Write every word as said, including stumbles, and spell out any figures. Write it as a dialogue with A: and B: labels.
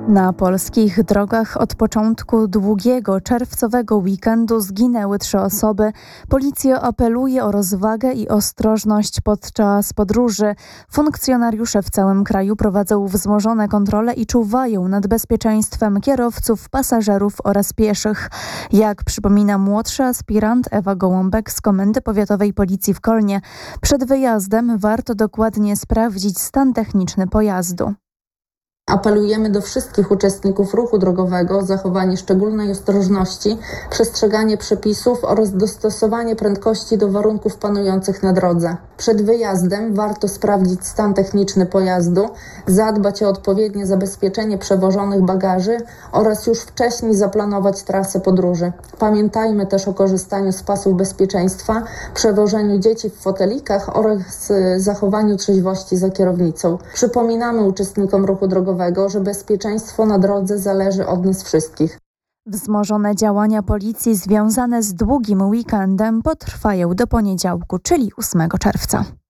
A: Na polskich drogach od początku długiego czerwcowego weekendu zginęły trzy osoby. Policja apeluje o rozwagę i ostrożność podczas podróży. Funkcjonariusze w całym kraju prowadzą wzmożone kontrole i czuwają nad bezpieczeństwem kierowców, pasażerów oraz pieszych. Jak przypomina młodszy aspirant Ewa Gołąbek z Komendy Powiatowej Policji w Kolnie, przed wyjazdem warto dokładnie sprawdzić stan techniczny pojazdu.
B: Apelujemy do wszystkich uczestników ruchu drogowego o zachowanie szczególnej ostrożności, przestrzeganie przepisów oraz dostosowanie prędkości do warunków panujących na drodze. Przed wyjazdem warto sprawdzić stan techniczny pojazdu, zadbać o odpowiednie zabezpieczenie przewożonych bagaży oraz już wcześniej zaplanować trasę podróży. Pamiętajmy też o korzystaniu z pasów bezpieczeństwa, przewożeniu dzieci w fotelikach oraz zachowaniu trzeźwości za kierownicą. Przypominamy uczestnikom ruchu drogowego, że bezpieczeństwo na drodze zależy od nas wszystkich.
A: Wzmożone działania policji związane z długim weekendem potrwają do poniedziałku, czyli ósmego czerwca.